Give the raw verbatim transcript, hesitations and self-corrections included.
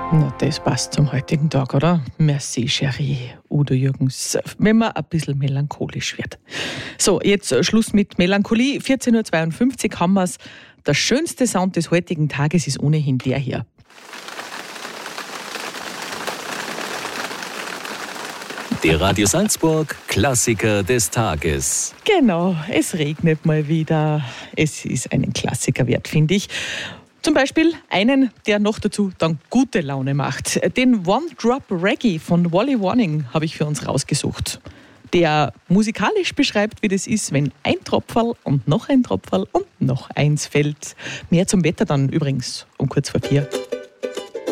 Na, das passt zum heutigen Tag, oder? Merci, Chérie, Udo Jürgens, wenn man ein bisschen melancholisch wird. So, jetzt Schluss mit Melancholie. vierzehn Uhr zweiundfünfzig haben wir es. Der schönste Sound des heutigen Tages ist ohnehin der hier. Der Radio Salzburg Klassiker des Tages. Genau, es regnet mal wieder. Es ist einen Klassiker wert, finde ich. Zum Beispiel einen, der noch dazu dann gute Laune macht. Den One Drop Reggae von Wally Warning habe ich für uns rausgesucht. Der musikalisch beschreibt, wie das ist, wenn ein Tropferl und noch ein Tropferl und noch eins fällt. Mehr zum Wetter dann übrigens um kurz vor vier.